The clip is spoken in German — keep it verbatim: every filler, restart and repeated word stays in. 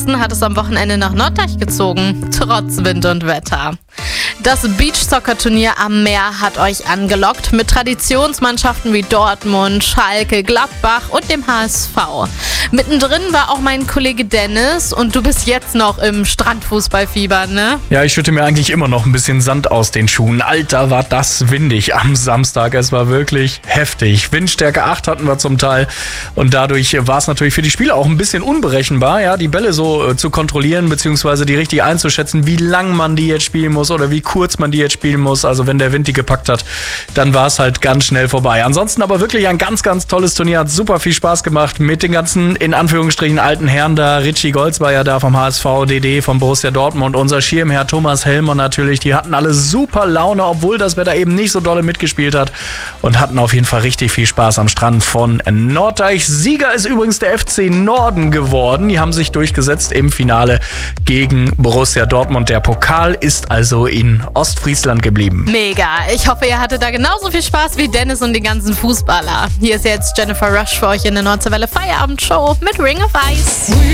Dresden hat es am Wochenende nach Norddeich gezogen, trotz Wind und Wetter. Das Beachsoccer-Turnier am Meer hat euch angelockt mit Traditionsmannschaften wie Dortmund, Schalke, Gladbach und dem H S V. Mittendrin war auch mein Kollege Dennis und du bist jetzt noch im Strandfußballfieber, ne? Ja, ich schütte mir eigentlich immer noch ein bisschen Sand aus den Schuhen. Alter, war das windig am Samstag. Es war wirklich heftig. Windstärke acht hatten wir zum Teil und dadurch war es natürlich für die Spieler auch ein bisschen unberechenbar, ja, die Bälle so äh, zu kontrollieren beziehungsweise die richtig einzuschätzen, wie lang man die jetzt spielen muss oder wie kurz man die jetzt spielen muss. Also wenn der Wind die gepackt hat, dann war es halt ganz schnell vorbei. Ansonsten aber wirklich ein ganz, ganz tolles Turnier. Hat super viel Spaß gemacht mit den ganzen, in Anführungsstrichen, alten Herren da. Richie Golz war ja da vom H S V, D D vom Borussia Dortmund, unser Schirmherr Thomas Helmer natürlich. Die hatten alle super Laune, obwohl das Wetter eben nicht so dolle mitgespielt hat und hatten auf jeden Fall richtig viel Spaß am Strand von Norddeich. Sieger ist übrigens der F C Norden geworden. Die haben sich durchgesetzt im Finale gegen Borussia Dortmund. Der Pokal ist also in Ostfriesland geblieben. Mega. Ich hoffe, ihr hattet da genauso viel Spaß wie Dennis und die ganzen Fußballer. Hier ist jetzt Jennifer Rush für euch in der Nordseewelle Feierabendshow mit Ring of Ice.